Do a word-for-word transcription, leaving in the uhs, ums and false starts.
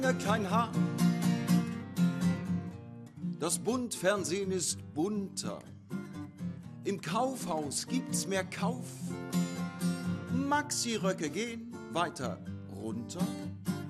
kein Haar. Das Buntfernsehen ist bunter. Im Kaufhaus gibt's mehr Kauf. Maxi-Röcke gehen weiter runter.